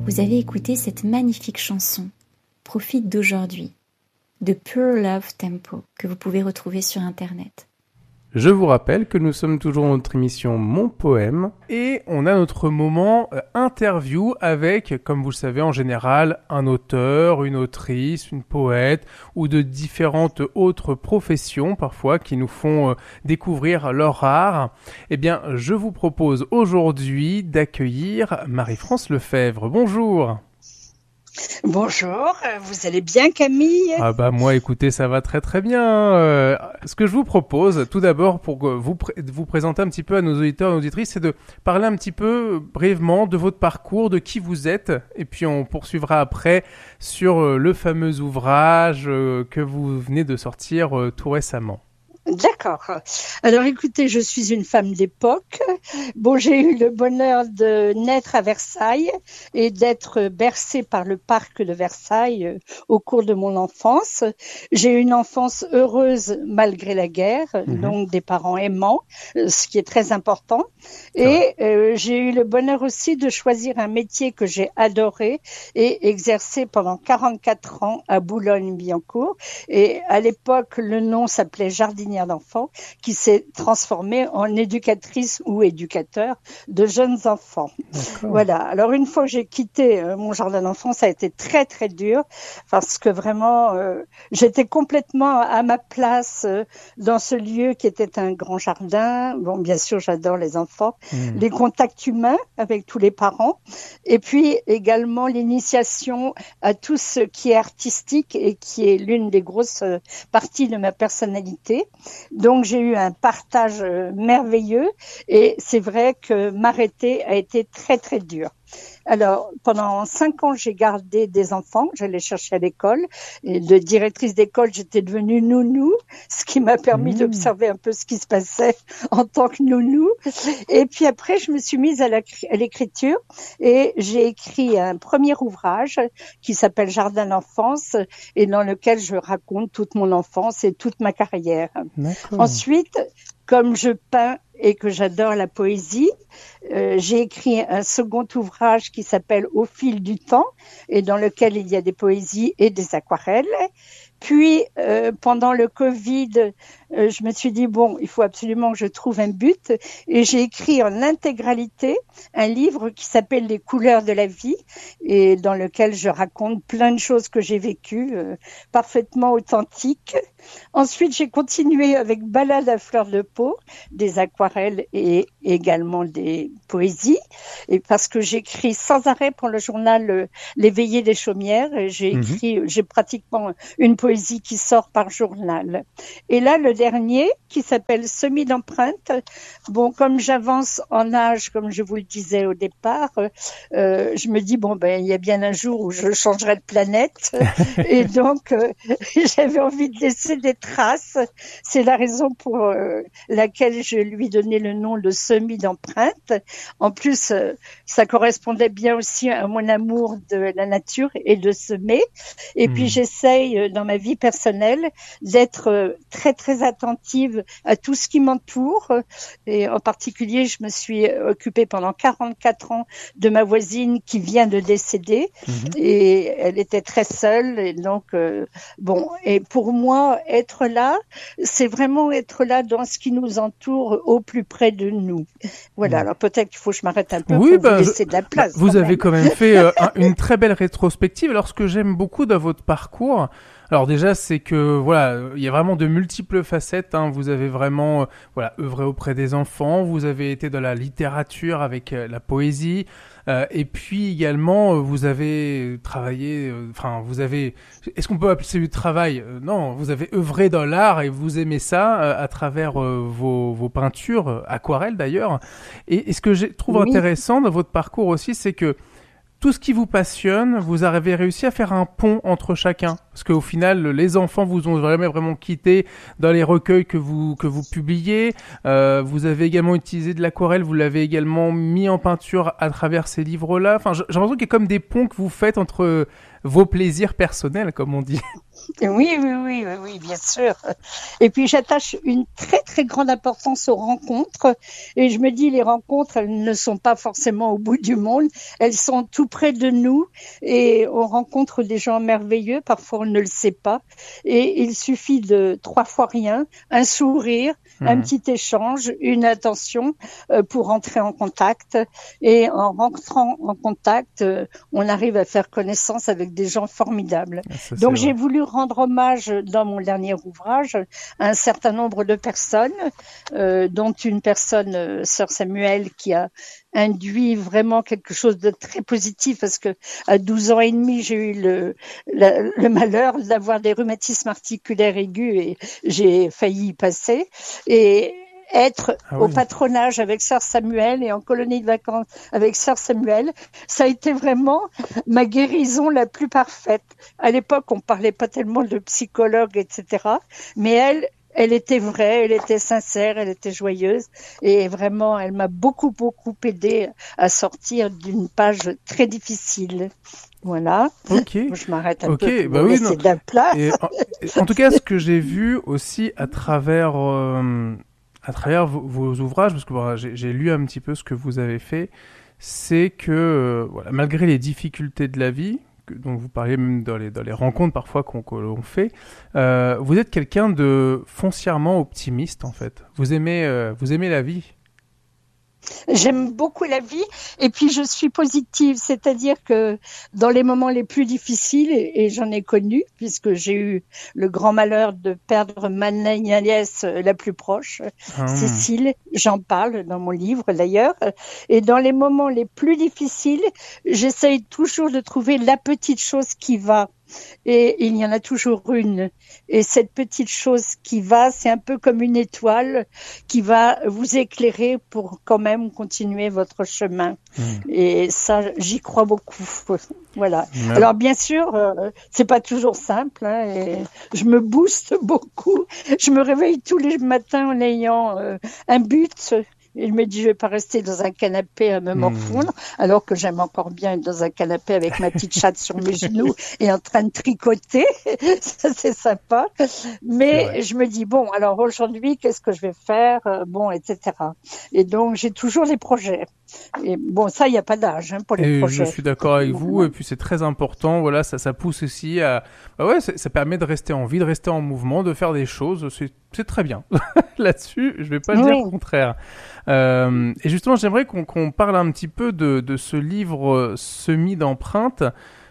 vous avez écouté cette magnifique chanson « Profite d'aujourd'hui » de Pure Love Tempo que vous pouvez retrouver sur Internet. Je vous rappelle que nous sommes toujours dans notre émission Mon Poème et on a notre moment interview avec, comme vous le savez en général, un auteur, une autrice, une poète ou de différentes autres professions parfois qui nous font découvrir leur art. Eh bien, je vous propose aujourd'hui d'accueillir Marie-France Lefebvre. Bonjour. Bonjour, vous allez bien Camille ? Ah bah moi écoutez ça va très très bien. Ce que je vous propose tout d'abord pour que vous présenter un petit peu à nos auditeurs et auditrices, c'est de parler un petit peu brièvement de votre parcours, de qui vous êtes et puis on poursuivra après sur le fameux ouvrage que vous venez de sortir tout récemment. D'accord. Alors écoutez, je suis une femme d'époque. Bon, j'ai eu le bonheur de naître à Versailles et d'être bercée par le parc de Versailles au cours de mon enfance. J'ai eu une enfance heureuse malgré la guerre, donc des parents aimants, ce qui est très important. Et j'ai eu le bonheur aussi de choisir un métier que j'ai adoré et exercé pendant 44 ans à Boulogne-Billancourt. Et à l'époque, le nom s'appelait jardinière d'enfants, qui s'est transformée en éducatrice ou éducateur de jeunes enfants. D'accord. Voilà. Alors une fois que j'ai quitté mon jardin d'enfants, ça a été très très dur parce que vraiment j'étais complètement à ma place dans ce lieu qui était un grand jardin. Bon, bien sûr, j'adore les enfants, les contacts humains avec tous les parents, et puis également l'initiation à tout ce qui est artistique et qui est l'une des grosses parties de ma personnalité. Donc j'ai eu un partage merveilleux et c'est vrai que m'arrêter a été très très dur. Alors, pendant 5 ans, j'ai gardé des enfants, j'allais chercher à l'école. Et de directrice d'école, j'étais devenue nounou, ce qui m'a permis d'observer un peu ce qui se passait en tant que nounou. Et puis après, je me suis mise à l'écriture et j'ai écrit un premier ouvrage qui s'appelle Jardin d'enfance et dans lequel je raconte toute mon enfance et toute ma carrière. D'accord. Ensuite, comme je peins et que j'adore la poésie, j'ai écrit un second ouvrage qui s'appelle Au fil du temps et dans lequel il y a des poésies et des aquarelles. Puis, pendant le Covid, je me suis dit, bon, il faut absolument que je trouve un but. Et j'ai écrit en intégralité un livre qui s'appelle Les couleurs de la vie et dans lequel je raconte plein de choses que j'ai vécues, parfaitement authentiques. Ensuite, j'ai continué avec Balade à fleur de peau, des aquarelles et également des poésies. Et parce que j'écris sans arrêt pour le journal Les Veillées des Chaumières. Et j'ai pratiquement une poésie qui sort par journal. Et là, le dernier, qui s'appelle Semis d'empreintes. Bon, comme j'avance en âge, comme je vous le disais au départ, je me dis, bon, ben, il y a bien un jour où je changerai de planète. Et donc, j'avais envie de laisser des traces. C'est la raison pour laquelle je lui donnais le nom de Semis d'empreintes. En plus, ça correspondait bien aussi à mon amour de la nature et de semer. Et puis, j'essaye, dans ma vie personnelle, d'être très très attentive à tout ce qui m'entoure et en particulier je me suis occupée pendant 44 ans de ma voisine qui vient de décéder et elle était très seule et donc bon, et pour moi être là, c'est vraiment être là dans ce qui nous entoure au plus près de nous. Voilà, alors peut-être qu'il faut que je m'arrête un peu pour vous laisser de la place. Vous avez quand même fait une très belle rétrospective. Alors ce que j'aime beaucoup dans votre parcours, alors déjà, c'est que voilà, il y a vraiment de multiples facettes. Hein. Vous avez vraiment œuvré auprès des enfants. Vous avez été dans la littérature avec la poésie. Et puis également, vous avez travaillé. Vous avez. Est-ce qu'on peut appeler ça du travail ? Non, vous avez œuvré dans l'art et vous aimez ça à travers vos peintures, aquarelles d'ailleurs. Et ce que je trouve intéressant dans votre parcours aussi, c'est que tout ce qui vous passionne, vous avez réussi à faire un pont entre chacun. Parce qu'au final, les enfants vous ont vraiment quitté dans les recueils que vous publiez. Vous avez également utilisé de l'aquarelle, vous l'avez également mis en peinture à travers ces livres-là. Enfin, j'ai l'impression qu'il y a comme des ponts que vous faites entre vos plaisirs personnels, comme on dit. Oui, bien sûr. Et puis j'attache une très très grande importance aux rencontres. Et je me dis, les rencontres, elles ne sont pas forcément au bout du monde. Elles sont tout près de nous. Et on rencontre des gens merveilleux. Parfois, on ne le sait pas. Et il suffit de 3 fois rien, un sourire, un petit échange, une attention pour entrer en contact. Et en rentrant en contact, on arrive à faire connaissance avec des gens formidables. Ça, Donc j'ai voulu rendre hommage dans mon dernier ouvrage à un certain nombre de personnes, dont une personne, Sœur Samuel, qui a induit vraiment quelque chose de très positif parce que à 12 ans et demi, j'ai eu le malheur d'avoir des rhumatismes articulaires aigus et j'ai failli y passer. Et être au patronage avec Sœur Samuel et en colonie de vacances avec Sœur Samuel, ça a été vraiment ma guérison la plus parfaite. À l'époque, on parlait pas tellement de psychologue, etc. Mais elle était vraie, elle était sincère, elle était joyeuse et vraiment, elle m'a beaucoup aidée à sortir d'une page très difficile. Voilà. Ok. Je m'arrête un peu pour bah oui, laisser de la place. En tout cas, ce que j'ai vu aussi à travers vos ouvrages, parce que voilà, j'ai lu un petit peu ce que vous avez fait, c'est que voilà, malgré les difficultés de la vie, dont vous parliez même dans les rencontres parfois que l'on fait, vous êtes quelqu'un de foncièrement optimiste en fait. Vous aimez la vie. J'aime beaucoup la vie et puis je suis positive, c'est-à-dire que dans les moments les plus difficiles, et j'en ai connu puisque j'ai eu le grand malheur de perdre ma nièce la plus proche, Cécile, j'en parle dans mon livre d'ailleurs, et dans les moments les plus difficiles, j'essaye toujours de trouver la petite chose qui va. Et il y en a toujours une. Et cette petite chose qui va, c'est un peu comme une étoile qui va vous éclairer pour quand même continuer votre chemin. Et ça, j'y crois beaucoup. Voilà. Alors bien sûr, c'est pas toujours simple. Hein, et je me booste beaucoup. Je me réveille tous les matins en ayant un but. Et je me dis, je vais pas rester dans un canapé à me morfondre, alors que j'aime encore bien être dans un canapé avec ma petite chatte sur mes genoux et en train de tricoter. Ça, c'est sympa. Mais je me dis, bon, alors aujourd'hui, qu'est-ce que je vais faire? Bon, etc. Et donc, j'ai toujours des projets. Et bon, ça, il n'y a pas d'âge pour les projets. Je suis d'accord avec vous. Et puis, c'est très important. Voilà, ça pousse aussi à... ça permet de rester en vie, de rester en mouvement, de faire des choses. C'est très bien. Là-dessus, je vais pas dire le contraire. Et justement, j'aimerais qu'on parle un petit peu de ce livre Semis d'empreintes.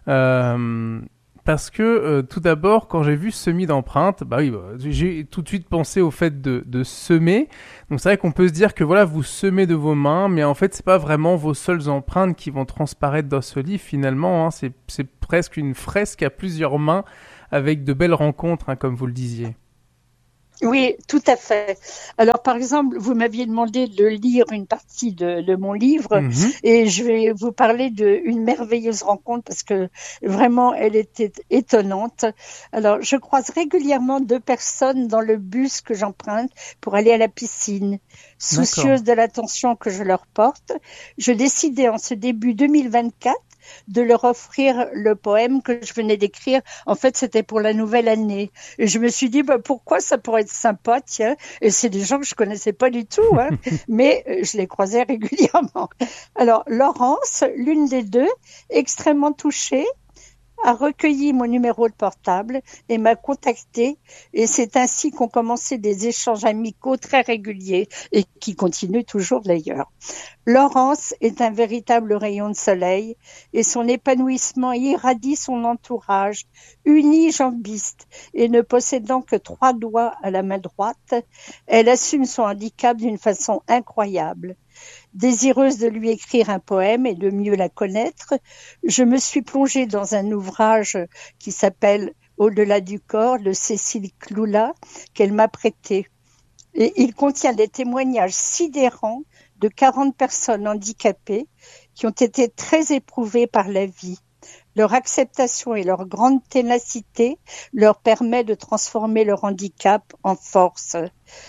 Parce que tout d'abord, quand j'ai vu semis d'empreintes, j'ai tout de suite pensé au fait de semer. Donc c'est vrai qu'on peut se dire que voilà, vous semez de vos mains, mais en fait c'est pas vraiment vos seules empreintes qui vont transparaître dans ce livre finalement. Hein, c'est presque une fresque à plusieurs mains avec de belles rencontres, hein, comme vous le disiez. Oui, tout à fait. Alors, par exemple, vous m'aviez demandé de lire une partie de mon livre et je vais vous parler d'une merveilleuse rencontre parce que vraiment, elle était étonnante. Alors, je croise régulièrement 2 personnes dans le bus que j'emprunte pour aller à la piscine. Soucieuse de l'attention que je leur porte, je décidais en ce début 2024 de leur offrir le poème que je venais d'écrire. En fait, c'était pour la nouvelle année. Et je me suis dit, pourquoi ça pourrait être sympa, tiens. Et c'est des gens que je connaissais pas du tout, hein, mais je les croisais régulièrement. Alors, Laurence, l'une des 2, extrêmement touchée, a recueilli mon numéro de portable et m'a contacté et c'est ainsi qu'ont commencé des échanges amicaux très réguliers et qui continuent toujours d'ailleurs. Laurence est un véritable rayon de soleil et son épanouissement irradie son entourage, unijambiste et ne possédant que 3 doigts à la main droite, elle assume son handicap d'une façon incroyable. Désireuse de lui écrire un poème et de mieux la connaître, je me suis plongée dans un ouvrage qui s'appelle « Au-delà du corps » de Cécile Cloula, qu'elle m'a prêté. Et il contient des témoignages sidérants de 40 personnes handicapées qui ont été très éprouvées par la vie. Leur acceptation et leur grande ténacité leur permet de transformer leur handicap en force.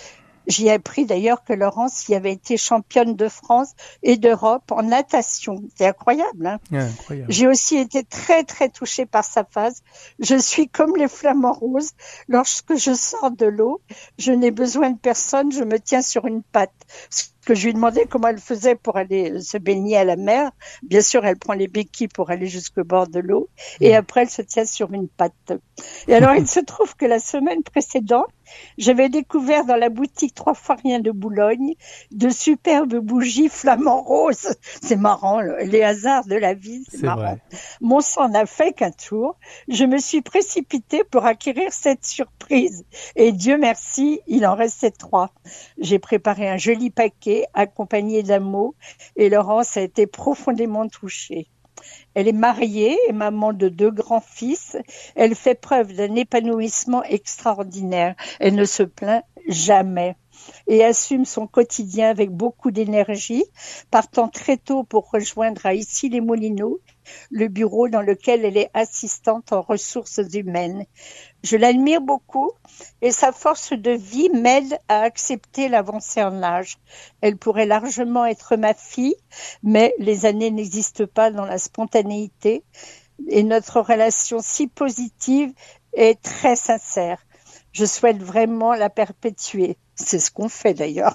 J'ai appris d'ailleurs que Laurence y avait été championne de France et d'Europe en natation. C'est incroyable, hein? Ouais, incroyable. J'ai aussi été très, très touchée par sa phase. Je suis comme les flamants roses. Lorsque je sors de l'eau, je n'ai besoin de personne, je me tiens sur une patte. Parce que je lui demandais comment elle faisait pour aller se baigner à la mer. Bien sûr, elle prend les béquilles pour aller jusqu'au bord de l'eau. Et après, elle se tient sur une patte. Et alors, il se trouve que la semaine précédente, j'avais découvert dans la boutique Trois fois rien de Boulogne de superbes bougies flamants roses. C'est marrant, les hasards de la vie, c'est marrant. Vrai. Mon sang n'a fait qu'un tour. Je me suis précipitée pour acquérir cette surprise. Et Dieu merci, il en restait 3. J'ai préparé un joli paquet accompagné d'un mot et Laurence a été profondément touchée. Elle est mariée et maman de 2 grands-fils. Elle fait preuve d'un épanouissement extraordinaire. Elle ne se plaint jamais et assume son quotidien avec beaucoup d'énergie, partant très tôt pour rejoindre à Issy-les-Moulineaux le bureau dans lequel elle est assistante en ressources humaines. Je l'admire beaucoup et sa force de vie m'aide à accepter l'avancée en âge. Elle pourrait largement être ma fille, mais les années n'existent pas dans la spontanéité et notre relation si positive est très sincère. Je souhaite vraiment la perpétuer. C'est ce qu'on fait d'ailleurs.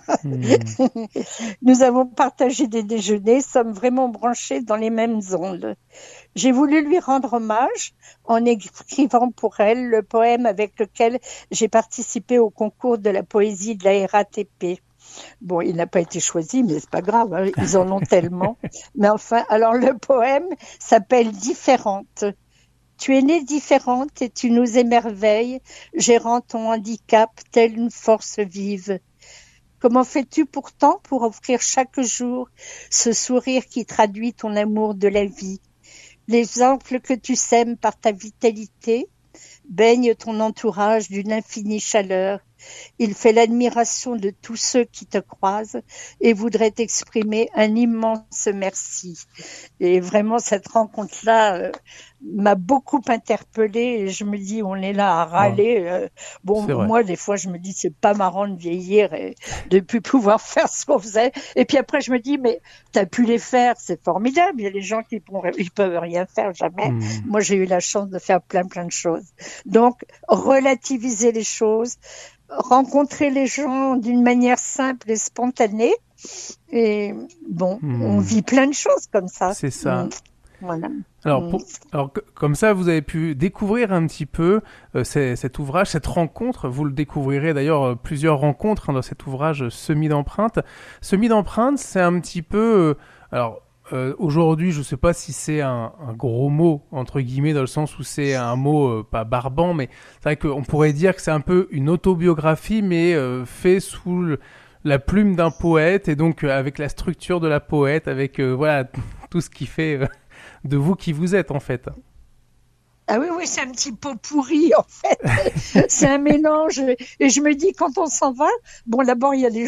Nous avons partagé des déjeuners, sommes vraiment branchés dans les mêmes ondes. J'ai voulu lui rendre hommage en écrivant pour elle le poème avec lequel j'ai participé au concours de la poésie de la RATP. Bon, il n'a pas été choisi, mais c'est pas grave, hein, ils en ont tellement. Mais enfin, alors le poème s'appelle Différente. Tu es née différente et tu nous émerveilles, gérant ton handicap telle une force vive. Comment fais-tu pourtant pour offrir chaque jour ce sourire qui traduit ton amour de la vie? L'exemple que tu sèmes par ta vitalité baigne ton entourage d'une infinie chaleur. Il fait l'admiration de tous ceux qui te croisent et voudrait t'exprimer un immense merci. Et vraiment, cette rencontre-là m'a beaucoup interpellée et je me dis, on est là à râler. Bon, moi, des fois, je me dis, c'est pas marrant de vieillir et de plus pouvoir faire ce qu'on faisait. Et puis après, je me dis, mais t'as pu les faire, c'est formidable. Il y a des gens qui ils peuvent rien faire, jamais. Moi, j'ai eu la chance de faire plein de choses. Donc, relativiser les choses, rencontrer les gens d'une manière simple et spontanée. Et bon, on vit plein de choses comme ça. C'est ça. Voilà. Alors, comme ça, vous avez pu découvrir un petit peu cet ouvrage, cette rencontre. Vous le découvrirez d'ailleurs plusieurs rencontres dans cet ouvrage Semis d'empreintes. Semis d'empreintes, c'est un petit peu... aujourd'hui, je ne sais pas si c'est un gros mot, entre guillemets, dans le sens où c'est un mot pas barbant, mais c'est vrai qu'on pourrait dire que c'est un peu une autobiographie, mais fait sous la plume d'un poète, et donc avec la structure de la poète, avec voilà tout ce qui fait de vous qui vous êtes, en fait. Ah oui, c'est un petit pot pourri, en fait. C'est un mélange. Et je me dis, quand on s'en va, bon, d'abord, il y a des